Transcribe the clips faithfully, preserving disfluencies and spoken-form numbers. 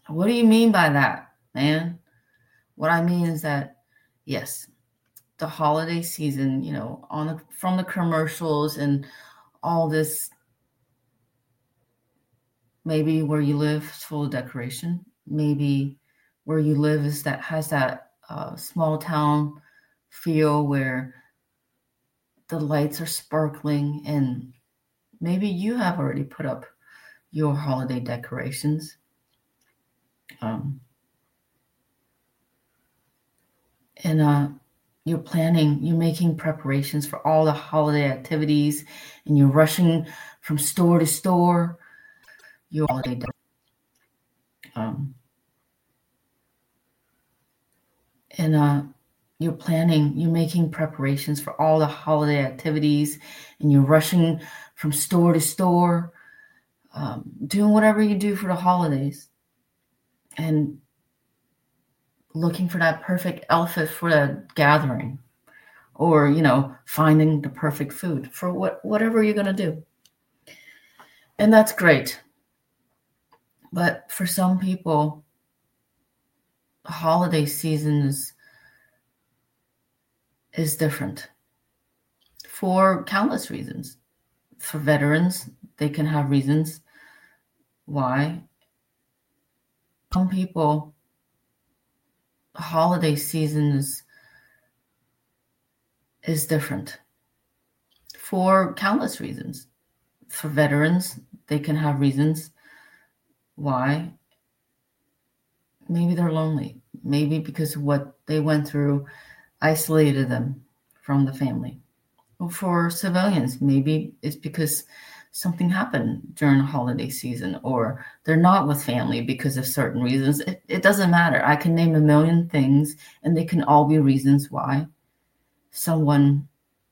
What do you mean by that, man? What I mean is that, yes, the holiday season, you know, on the, from the commercials and all this, maybe where you live is full of decoration. Maybe where you live is that has that uh, small town feel where the lights are sparkling, and maybe you have already put up your holiday decorations. Um, and uh, you're planning, you're making preparations for all the holiday activities, and you're rushing from store to store. Your holiday, um, and uh, you're planning, you're making preparations for all the holiday activities, and you're rushing from store to store, um, doing whatever you do for the holidays, and looking for that perfect outfit for the gathering, or, you know, finding the perfect food for what whatever you're going to do. And that's great. But for some people, the holiday season is, is different for countless reasons. For veterans, they can have reasons why. Some people, the holiday season is, is different for countless reasons. For veterans, they can have reasons why. Maybe they're lonely. Maybe because what they went through isolated them from the family. For civilians, maybe it's because something happened during the holiday season, or they're not with family because of certain reasons. It, it doesn't matter. I can name a million things, and they can all be reasons why someone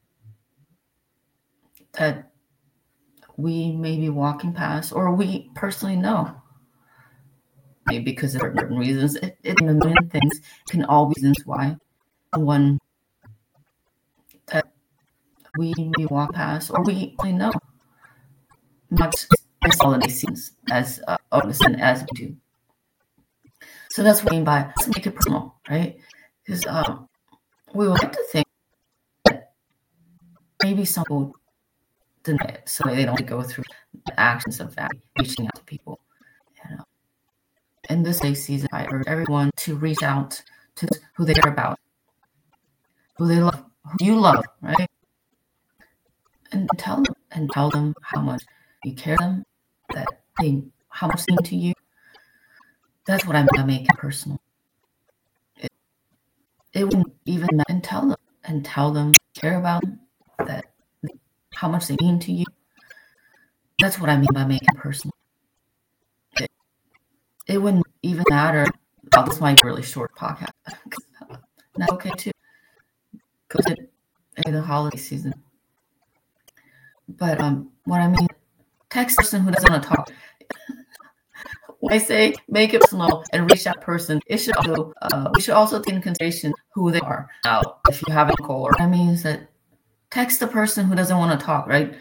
that we may be walking past, or we personally know, because of certain reasons. It, it a million things can all be reasons why someone that we may walk past, or we know, not as holiday seasons as uh, and as we do. So that's what I mean by let's make it personal, right? Because um, we would like to think that maybe some people deny it, so they don't go through the actions of that, reaching out to people. You know? In this day season, I urge everyone to reach out to who they care about, who they love, who you love, right? And tell them and tell them how much you care them, that they how much they mean to you. That's what I mean by making it personal. It, it wouldn't even matter, and tell them and tell them you care about them, that they, how much they mean to you. That's what I mean by making it personal. It, it wouldn't even matter. Oh, this might be a really short podcast. That's okay too. Because it's the holiday season. But um, what I mean, text a person who doesn't want to talk. When I say make it personal and reach out person, it should also uh, we should also take into consideration who they are. Now, if you have a call, or that means that text the person who doesn't want to talk, right?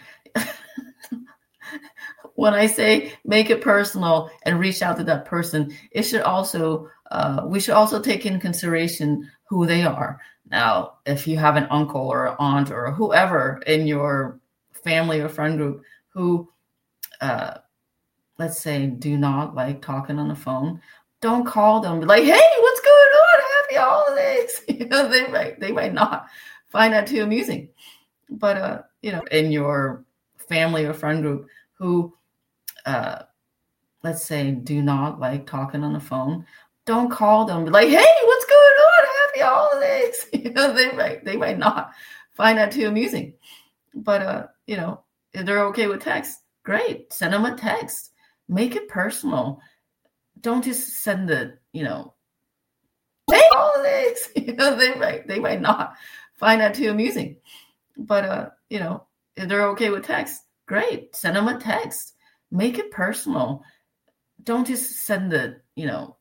When I say make it personal and reach out to that person, it should also uh, we should also take in consideration who they are. Now, if you have an uncle or an aunt or whoever in your family or friend group who, uh, let's say, do not like talking on the phone, don't call them. Be like, hey, what's going on? Happy holidays. You know, they might they might not find that too amusing. But uh, you know, in your family or friend group who, uh, let's say, do not like talking on the phone, don't call them. Be like, hey, what's going on? Happy holidays. You know, they might they might not find that too amusing. But uh, you know, if they're okay with text, great. Send them a text. Make it personal. Don't just send the, you know, hey, holidays. You know, they might they might not find that too amusing. But uh, you know, if they're okay with text, great. Send them a text. Make it personal. Don't just send the, you know,